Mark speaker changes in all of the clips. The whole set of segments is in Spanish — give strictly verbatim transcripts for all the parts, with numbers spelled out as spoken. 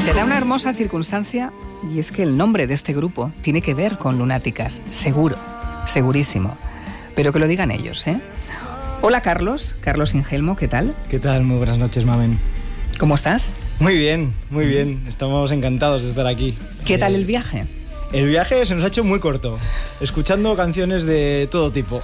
Speaker 1: Se da una hermosa circunstancia y es que el nombre de este grupo tiene que ver con lunáticas, seguro, segurísimo. Pero que lo digan ellos, ¿eh? Hola Carlos, Carlos Ingelmo, ¿qué tal?
Speaker 2: ¿Qué tal? Muy buenas noches, Mamen.
Speaker 1: ¿Cómo estás?
Speaker 2: Muy bien, muy bien. Estamos encantados de estar aquí.
Speaker 1: ¿Qué
Speaker 2: eh,
Speaker 1: tal el viaje?
Speaker 2: El viaje se nos ha hecho muy corto, escuchando canciones de todo tipo.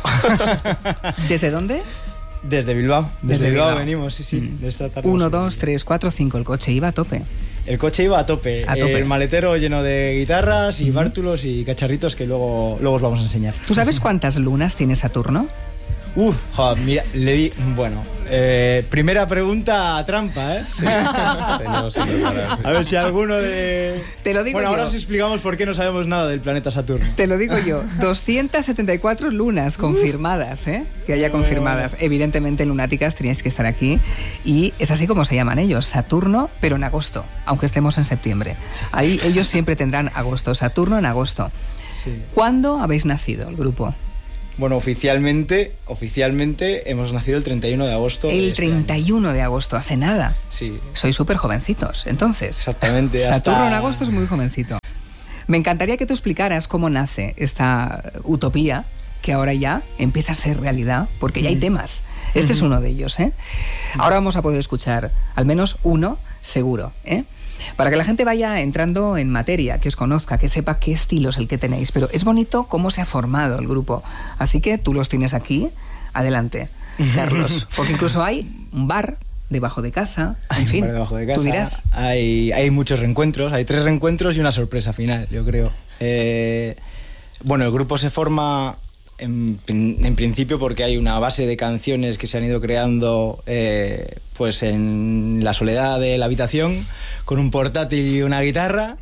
Speaker 1: ¿Desde dónde?
Speaker 2: Desde Bilbao. Desde,
Speaker 1: Desde
Speaker 2: Bilbao,
Speaker 1: Bilbao
Speaker 2: venimos, sí, sí.
Speaker 1: Mm.
Speaker 2: De esta tarde.
Speaker 1: Uno, dos, tres, cuatro, cinco. El coche iba a tope.
Speaker 2: El coche iba a tope.
Speaker 1: A tope.
Speaker 2: El maletero lleno de guitarras y bártulos y cacharritos que luego, luego os vamos a enseñar.
Speaker 1: ¿Tú sabes cuántas lunas tiene Saturno?
Speaker 2: Uf, joder, mira, le di... Bueno, eh, primera pregunta trampa, ¿eh?
Speaker 3: Sí, tenemos que preparar.
Speaker 2: A ver si alguno de...
Speaker 1: Te lo digo
Speaker 2: bueno,
Speaker 1: yo.
Speaker 2: ahora os explicamos por qué no sabemos nada del planeta Saturno.
Speaker 1: Te lo digo yo, doscientas setenta y cuatro lunas confirmadas, ¿eh? Que haya confirmadas. Evidentemente, lunáticas, teníais que estar aquí. Y es así como se llaman ellos, Saturno, pero en agosto, aunque estemos en septiembre. Ahí ellos siempre tendrán agosto, Saturno en agosto.
Speaker 2: Sí.
Speaker 1: ¿Cuándo habéis nacido, el grupo?
Speaker 2: Bueno, oficialmente, oficialmente hemos nacido el treinta y uno de agosto.
Speaker 1: El
Speaker 2: de este
Speaker 1: treinta y uno
Speaker 2: año.
Speaker 1: de agosto, hace nada.
Speaker 2: Sí.
Speaker 1: Sois súper jovencitos, entonces.
Speaker 2: Exactamente.
Speaker 1: Saturno
Speaker 2: hasta...
Speaker 1: en agosto es muy jovencito. Me encantaría que tú explicaras cómo nace esta utopía que ahora ya empieza a ser realidad, porque ya hay temas. Este es uno de ellos, ¿eh? Ahora vamos a poder escuchar al menos uno seguro, ¿eh? Para que la gente vaya entrando en materia, que os conozca, que sepa qué estilo es el que tenéis. Pero es bonito cómo se ha formado el grupo. Así que tú los tienes aquí. Adelante, Carlos. Porque incluso hay un bar debajo de casa. En fin,
Speaker 2: debajo de casa.
Speaker 1: tú dirás.
Speaker 2: Hay, hay muchos reencuentros. Hay tres reencuentros y una sorpresa final, yo creo. Eh, bueno, el grupo se forma... En, en principio porque hay una base de canciones que se han ido creando eh, pues en la soledad de la habitación, con un portátil y una guitarra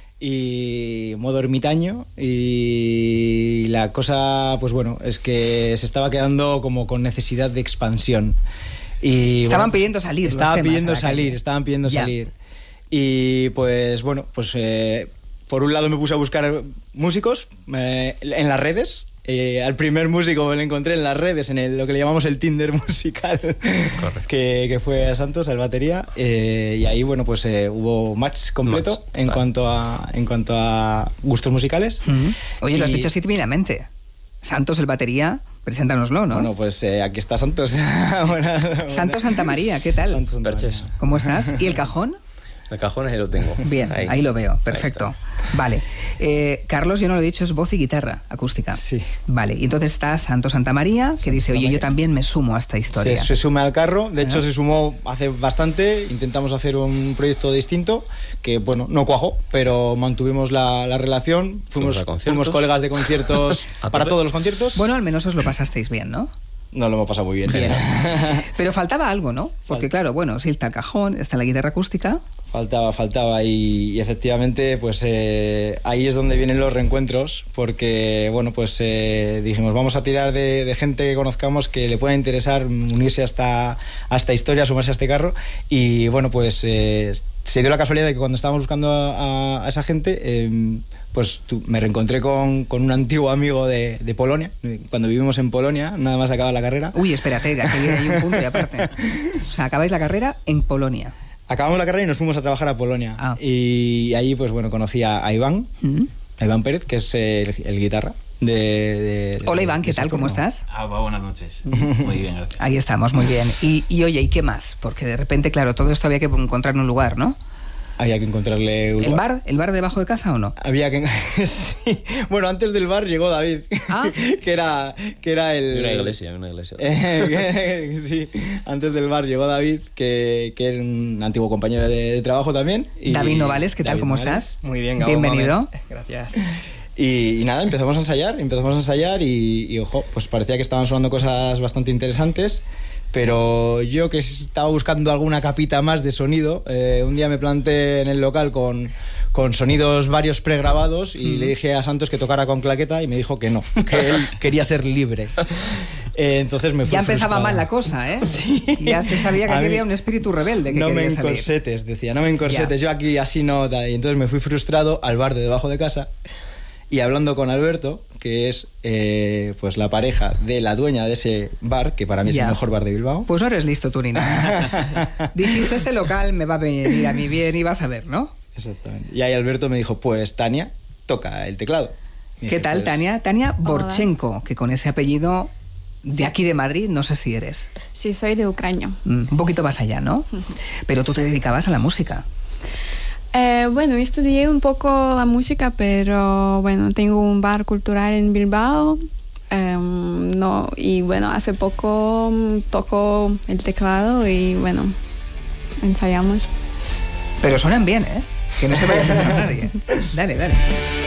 Speaker 2: y modo ermitaño, y la cosa pues bueno es que se estaba quedando como con necesidad de expansión y
Speaker 1: estaban
Speaker 2: bueno,
Speaker 1: pidiendo salir
Speaker 2: estaban
Speaker 1: los temas
Speaker 2: pidiendo
Speaker 1: a la
Speaker 2: salir
Speaker 1: calle.
Speaker 2: estaban pidiendo
Speaker 1: Ya.
Speaker 2: salir y pues bueno pues eh, por un lado me puse a buscar músicos eh, en las redes. Eh, al primer músico me lo encontré en las redes, en el, lo que le llamamos el Tinder musical, que, que fue a Santos, al batería, eh, y ahí bueno pues eh, hubo match completo
Speaker 3: Match,
Speaker 2: en
Speaker 3: vale.
Speaker 2: cuanto a en cuanto a gustos musicales.
Speaker 1: Mm. Oye, lo has
Speaker 2: Y-
Speaker 1: dicho así tímidamente. Santos, el batería, preséntanoslo, ¿no?
Speaker 2: Bueno, pues eh, aquí está Santos. Buena- buena.
Speaker 1: Santos Santa María, ¿qué tal?
Speaker 2: Santos Santa
Speaker 3: Perches.
Speaker 2: María.
Speaker 1: ¿Cómo estás? ¿Y el cajón?
Speaker 3: El cajón ahí lo tengo.
Speaker 1: Bien, ahí, lo veo, perfecto.
Speaker 3: Ahí
Speaker 1: Vale. Eh, Carlos, yo no lo he dicho, es voz y guitarra acústica.
Speaker 2: Sí.
Speaker 1: Vale, y entonces está Santos Santa María, que dice,
Speaker 2: Santa
Speaker 1: oye, yo
Speaker 2: María.
Speaker 1: también me sumo a esta
Speaker 2: Se,
Speaker 1: historia.
Speaker 2: se suma al carro, de hecho
Speaker 1: Ajá.
Speaker 2: se sumó hace bastante, intentamos hacer un proyecto distinto, que bueno, no cuajó, pero mantuvimos la, la relación,
Speaker 3: Fuimos
Speaker 2: fuimos,
Speaker 3: a conciertos.
Speaker 2: fuimos colegas de conciertos
Speaker 3: A
Speaker 2: para
Speaker 3: tope.
Speaker 2: todos los conciertos.
Speaker 1: Bueno, al menos os lo pasasteis bien, ¿no?
Speaker 2: Nos lo hemos pasado muy bien.
Speaker 1: Bien. Pero faltaba algo, ¿no? Porque
Speaker 2: Falta.
Speaker 1: claro, bueno, sí está el cajón, está la guitarra acústica.
Speaker 2: Faltaba, faltaba y, y efectivamente pues eh, ahí es donde vienen los reencuentros, porque bueno pues eh, dijimos vamos a tirar de, de gente que conozcamos que le pueda interesar unirse a esta, a esta historia, sumarse a este carro, y bueno pues eh, se dio la casualidad de que cuando estábamos buscando a, a esa gente eh, pues tú, me reencontré con, con un antiguo amigo de, de Polonia, cuando vivimos en Polonia, nada más acababa la carrera.
Speaker 1: Uy, espérate, que aquí hay un punto y aparte. O sea, acabáis la carrera en Polonia.
Speaker 2: Acabamos la carrera y nos fuimos a trabajar a Polonia.
Speaker 1: Ah.
Speaker 2: Y ahí, pues bueno, conocí a, a Iván,
Speaker 1: Mm.
Speaker 2: a Iván Pérez, que es el, el guitarra de, de- de-
Speaker 1: Hola Iván,
Speaker 2: de
Speaker 1: ¿qué tal? ¿Cómo
Speaker 2: Saturno.
Speaker 1: estás?
Speaker 4: Ah, va, buenas noches. Muy bien, gracias.
Speaker 1: Ahí estamos, muy bien. Y, y oye, ¿y qué más? Porque de repente, claro, todo esto había que encontrar en un lugar, ¿no?
Speaker 2: Había que encontrarle un
Speaker 1: ¿El
Speaker 2: lugar.
Speaker 1: bar? ¿El bar debajo de casa o no?
Speaker 2: Había que... sí. Bueno, antes del bar llegó David,
Speaker 1: Ah.
Speaker 2: que era que era el...
Speaker 3: Y una iglesia, una iglesia.
Speaker 2: Eh, sí, antes del bar llegó David, que, que era un antiguo compañero de, de trabajo también. y-
Speaker 1: David Novales, ¿qué tal?
Speaker 2: David
Speaker 1: ¿Cómo
Speaker 2: Novales.
Speaker 1: estás?
Speaker 5: Muy bien, Gabo.
Speaker 1: Bienvenido.
Speaker 5: Mamen. Gracias.
Speaker 2: Y, y nada, empezamos a ensayar, empezamos a ensayar y, y, ojo, pues parecía que estaban sonando cosas bastante interesantes, pero yo que estaba buscando alguna capita más de sonido, eh, un día me planté en el local con, con sonidos varios pregrabados y le dije a Santos que tocara con claqueta y me dijo que no, que él quería ser libre. Eh, entonces me fui
Speaker 1: Ya empezaba
Speaker 2: frustrado.
Speaker 1: mal la cosa, ¿eh?
Speaker 2: Sí.
Speaker 1: Ya se sabía que
Speaker 2: A
Speaker 1: aquí
Speaker 2: mí-
Speaker 1: había un espíritu rebelde que
Speaker 2: no me
Speaker 1: quería salir.
Speaker 2: encorsetes, decía, no me encorsetes,
Speaker 1: Ya.
Speaker 2: yo aquí así no. tal. Y entonces me fui frustrado al bar de debajo de casa y hablando con Alberto, que es eh, pues la pareja de la dueña de ese bar, que para mí es
Speaker 1: Ya.
Speaker 2: el mejor bar de Bilbao.
Speaker 1: Pues no eres listo tú ni nada. Dijiste, este local me va a venir a mí bien y vas a ver, ¿no?
Speaker 2: Exactamente. Y ahí Alberto me dijo, pues Tania, toca el teclado. Y
Speaker 1: ¿Qué
Speaker 2: dije,
Speaker 1: tal,
Speaker 2: pues,
Speaker 1: Tania? Tania
Speaker 5: Hola.
Speaker 1: Borchenko, que con ese apellido de aquí de Madrid, no sé si eres.
Speaker 5: Sí, soy de Ucrania.
Speaker 1: Mm, un poquito más allá, ¿no? Pero tú te dedicabas a la música.
Speaker 5: Eh, bueno, estudié un poco la música, pero bueno, tengo un bar cultural en Bilbao. eh, no, y bueno, hace poco mm, toco el teclado y bueno, ensayamos.
Speaker 1: Pero suenan bien, ¿eh? Que no se vaya a pensar nadie. Dale, dale.